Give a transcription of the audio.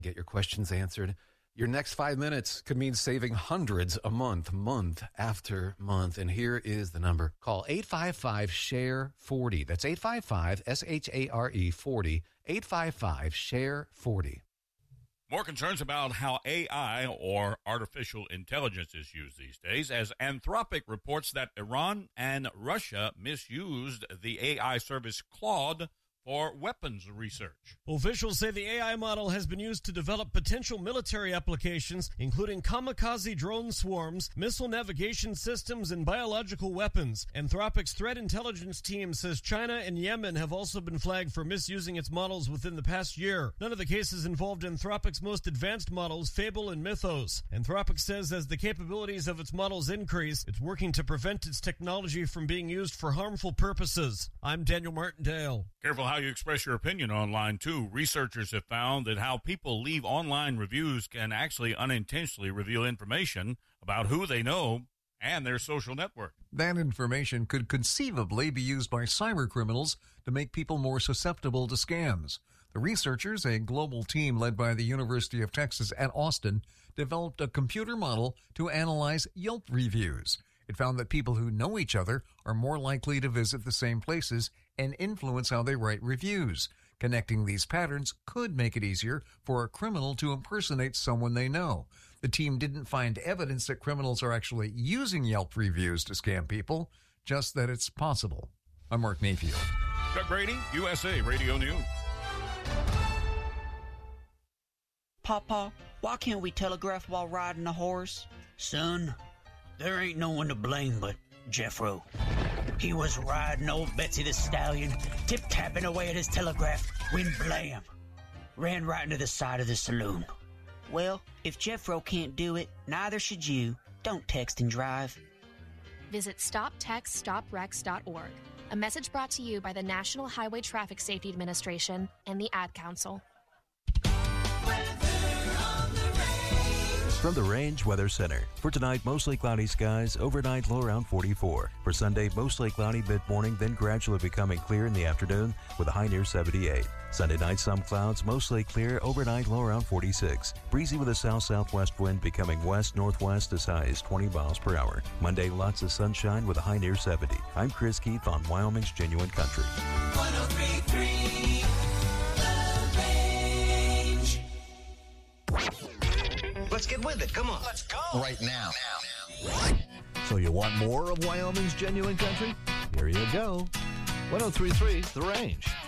Get your questions answered. Your next 5 minutes could mean saving hundreds a month, month after month. And here is the number. Call 855-SHARE-40. That's 855-SHARE 40. 855-SHARE-40. More concerns about how AI, or artificial intelligence, is used these days, as Anthropic reports that Iran and Russia misused the AI service Claude for weapons research. Officials say the AI model has been used to develop potential military applications, including kamikaze drone swarms, missile navigation systems, and biological weapons. Anthropic's threat intelligence team says China and Yemen have also been flagged for misusing its models within the past year. None of the cases involved Anthropic's most advanced models, Fable and Mythos. Anthropic says as the capabilities of its models increase, it's working to prevent its technology from being used for harmful purposes. I'm Daniel Martindale. Careful how you express your opinion online, too. Researchers have found that how people leave online reviews can actually unintentionally reveal information about who they know and their social network. That information could conceivably be used by cybercriminals to make people more susceptible to scams. The researchers, a global team led by the University of Texas at Austin, developed a computer model to analyze Yelp reviews. It found that people who know each other are more likely to visit the same places and influence how they write reviews. Connecting these patterns could make it easier for a criminal to impersonate someone they know. The team didn't find evidence that criminals are actually using Yelp reviews to scam people, just that it's possible. I'm Mark Mayfield. Doug Brady, USA Radio News. Papa, why can't we telegraph while riding a horse? Son, there ain't no one to blame but Jeffro. He was riding old Betsy the Stallion, tip-tapping away at his telegraph, when blam, ran right into the side of the saloon. Well, if Jeffro can't do it, neither should you. Don't text and drive. Visit StopTextStopWrecks.org. A message brought to you by the National Highway Traffic Safety Administration and the Ad Council. From the Range Weather Center. For tonight, mostly cloudy skies, overnight low around 44. For Sunday, mostly cloudy mid-morning, then gradually becoming clear in the afternoon with a high near 78. Sunday night, some clouds, mostly clear, overnight low around 46. Breezy with a south-southwest wind becoming west-northwest as high as 20 miles per hour. Monday, lots of sunshine with a high near 70. I'm Chris Keith on Wyoming's Genuine Country. 103.3 Let's get with it. Come on. Let's go. Right now. So you want more of Wyoming's Genuine Country? Here you go. 103.3 The Range.